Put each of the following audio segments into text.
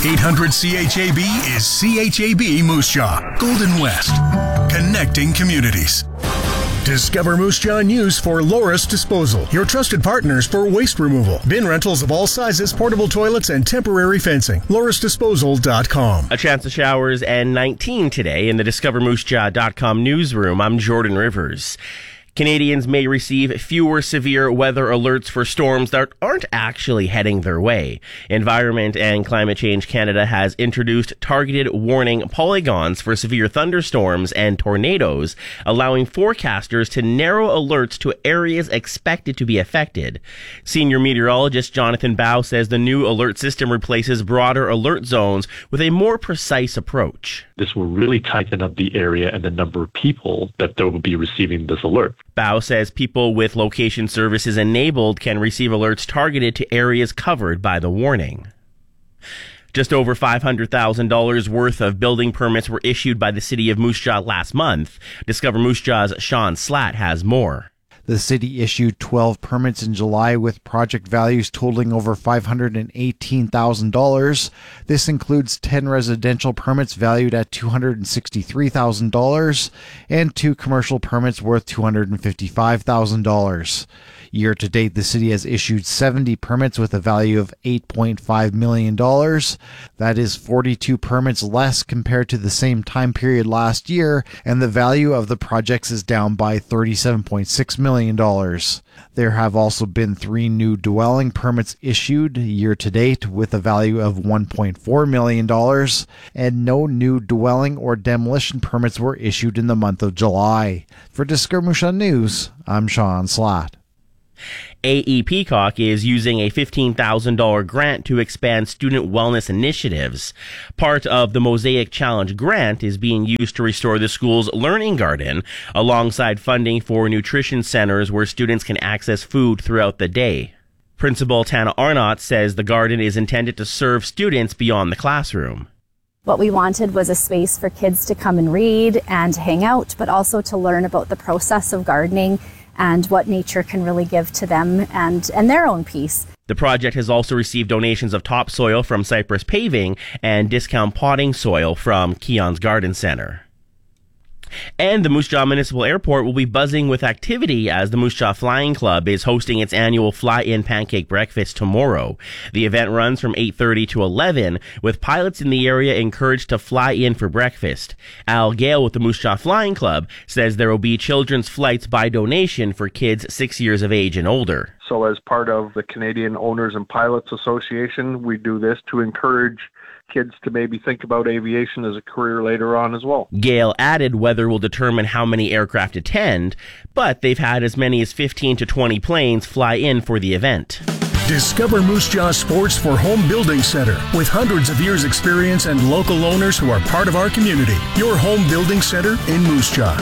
800 CHAB is CHAB Moose Jaw, Golden West, connecting communities. Discover Moose Jaw News for Loris Disposal, your trusted partners for waste removal. Bin rentals of all sizes, portable toilets, and temporary fencing. LorisDisposal.com. A chance of showers and 19 today in the DiscoverMooseJaw.com newsroom. I'm Jordan Rivers. Canadians may receive fewer severe weather alerts for storms that aren't actually heading their way. Environment and Climate Change Canada has introduced targeted warning polygons for severe thunderstorms and tornadoes, allowing forecasters to narrow alerts to areas expected to be affected. Senior meteorologist Jonathan Bao says the new alert system replaces broader alert zones with a more precise approach. This will really tighten up the area and the number of people that will be receiving this alert. Bao says people with location services enabled can receive alerts targeted to areas covered by the warning. Just over $500,000 worth of building permits were issued by the city of Moose Jaw last month. Discover Moose Jaw's Sean Slatt has more. The city issued 12 permits in July with project values totaling over $518,000. This includes 10 residential permits valued at $263,000 and 2 commercial permits worth $255,000. Year to date, the city has issued 70 permits with a value of $8.5 million. That is 42 permits less compared to the same time period last year, and the value of the projects is down by $37.6 million. There have also been 3 new dwelling permits issued year to date with a value of $1.4 million, and no new dwelling or demolition permits were issued in the month of July. For Discover Moose Jaw News, I'm Sean Slatt. AE Peacock is using a $15,000 grant to expand student wellness initiatives. Part of the Mosaic Challenge grant is being used to restore the school's learning garden, alongside funding for nutrition centers where students can access food throughout the day. Principal Tana Arnott says the garden is intended to serve students beyond the classroom. What we wanted was a space for kids to come and read and hang out, but also to learn about the process of gardening and what nature can really give to them and their own piece. The project has also received donations of topsoil from Cypress Paving and discount potting soil from Keon's Garden Center. And the Moose Jaw Municipal Airport will be buzzing with activity as the Moose Jaw Flying Club is hosting its annual Fly-In Pancake Breakfast tomorrow. The event runs from 8:30 to 11, with pilots in the area encouraged to fly in for breakfast. Al Gale with the Moose Jaw Flying Club says there will be children's flights by donation for kids 6 years of age and older. So as part of the Canadian Owners and Pilots Association, we do this to encourage kids to maybe think about aviation as a career later on as well. Gale added weather will determine how many aircraft attend, but they've had as many as 15 to 20 planes fly in for the event. Discover Moose Jaw Sports for Home Building Center. With hundreds of years experience and local owners who are part of our community. Your home building center in Moose Jaw.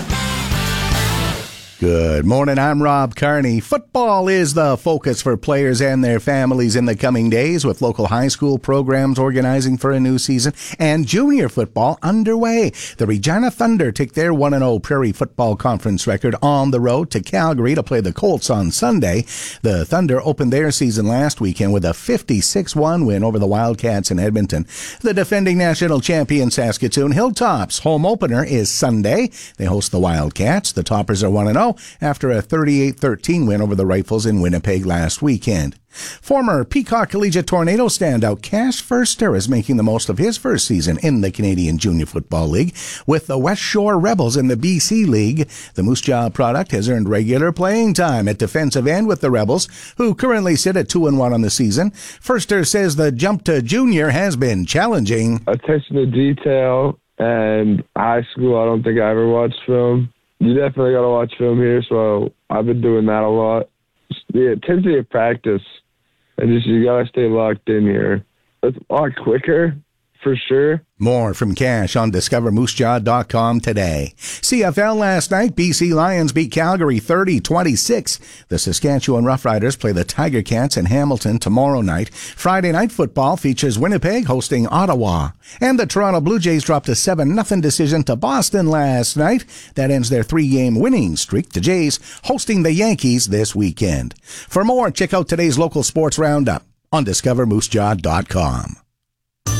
Good morning, I'm Rob Carney. Football is the focus for players and their families in the coming days, with local high school programs organizing for a new season and junior football underway. The Regina Thunder take their 1-0 Prairie Football Conference record on the road to Calgary to play the Colts on Sunday. The Thunder opened their season last weekend with a 56-1 win over the Wildcats in Edmonton. The defending national champion Saskatoon Hilltops home opener is Sunday. They host the Wildcats. The Toppers are 1-0. After a 38-13 win over the Rifles in Winnipeg last weekend. Former Peacock Collegiate Tornado standout Cash Furster is making the most of his first season in the Canadian Junior Football League. With the West Shore Rebels in the BC League, the Moose Jaw product has earned regular playing time at defensive end with the Rebels, who currently sit at 2-1 on the season. Furster says the jump to junior has been challenging. Attention to detail and high school, I don't think I ever watched film. You definitely got to watch film here, so I've been doing that a lot. The intensity of practice, and just you got to stay locked in here. It's a lot quicker, for sure. More from Cash on DiscoverMooseJaw.com today. CFL last night, BC Lions beat Calgary 30-26. The Saskatchewan Roughriders play the Tiger Cats in Hamilton tomorrow night. Friday night football features Winnipeg hosting Ottawa. And the Toronto Blue Jays dropped a 7-0 decision to Boston last night. That ends their 3-game winning streak. The Jays hosting the Yankees this weekend. For more, check out today's local sports roundup on DiscoverMooseJaw.com.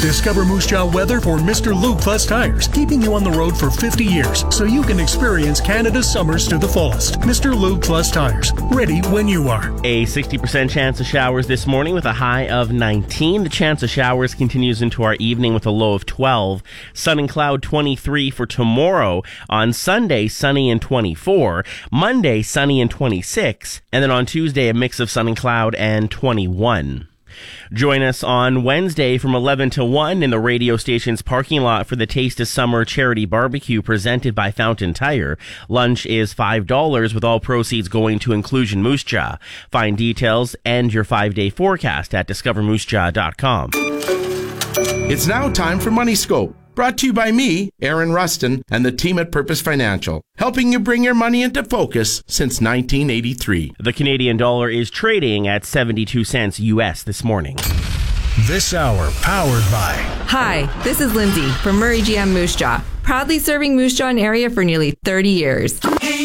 Discover Moose Jaw weather for Mr. Lube Plus Tires, keeping you on the road for 50 years so you can experience Canada's summers to the fullest. Mr. Lube Plus Tires, ready when you are. A 60% chance of showers this morning with a high of 19. The chance of showers continues into our evening with a low of 12. Sun and cloud 23 for tomorrow. On Sunday, sunny and 24. Monday, sunny and 26. And then on Tuesday, a mix of sun and cloud and 21. Join us on Wednesday from 11 to 1 in the radio station's parking lot for the Taste of Summer charity barbecue presented by Fountain Tire. Lunch is $5 with all proceeds going to Inclusion Moose Jaw. Find details and your 5-day forecast at discovermoosejaw.com. It's now time for Money Scope. Brought to you by me, Aaron Rustin, and the team at Purpose Financial, helping you bring your money into focus since 1983. The Canadian dollar is trading at 72 cents U.S. this morning. This hour powered by... Hi, this is Lindsay from Murray GM Moose Jaw, proudly serving Moose Jaw area for nearly 30 years.